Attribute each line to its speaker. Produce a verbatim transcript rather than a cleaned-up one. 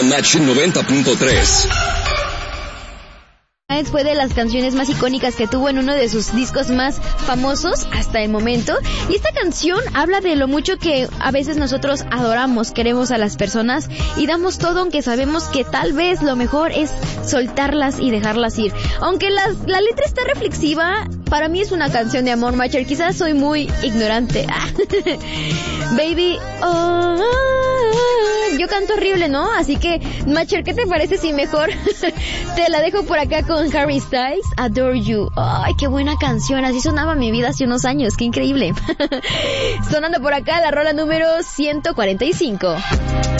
Speaker 1: Match noventa punto tres.
Speaker 2: Fue de las canciones más icónicas que tuvo en uno de sus discos más famosos hasta el momento. Y esta canción habla de lo mucho que a veces nosotros adoramos, queremos a las personas y damos todo, aunque sabemos que tal vez lo mejor es soltarlas y dejarlas ir. Aunque la, la letra está reflexiva, para mí es una canción de amor, Matcher. Quizás soy muy ignorante. Baby, oh, oh, oh, yo canto horrible, ¿no? Así que, Matcher, ¿qué te parece si mejor te la dejo por acá con Harry Styles, Adore You? Ay, qué buena canción, así sonaba mi vida hace unos años, qué increíble. Sonando por acá la rola número ciento cuarenta y cinco.